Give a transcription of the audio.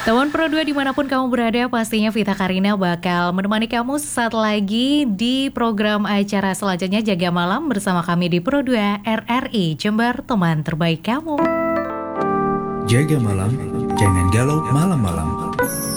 Teman Pro 2 dimanapun kamu berada, pastinya Vita Karina bakal menemani kamu sesaat lagi di program acara selanjutnya Jaga Malam bersama kami di Pro 2 RRI Jember, teman terbaik kamu. Jaga malam, jangan galau malam-malam.